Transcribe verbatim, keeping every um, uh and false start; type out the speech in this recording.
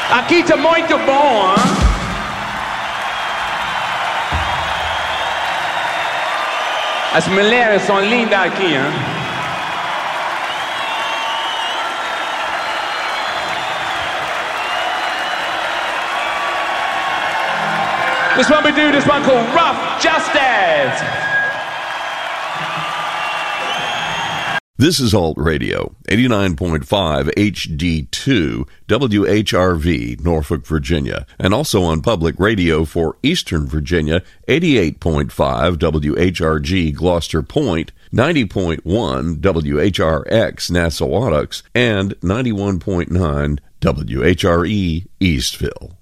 Aqui tá muito bom, hein? As mulheres são lindas aqui, hein? This one we do this one called Rough Justice. This is Alt Radio, eighty-nine point five H D two, W H R V, Norfolk, Virginia, and also on public radio for Eastern Virginia, eighty-eight point five W H R G, Gloucester Point, ninety point one W H R X, Nassau, and ninety-one point nine W H R E, Eastville.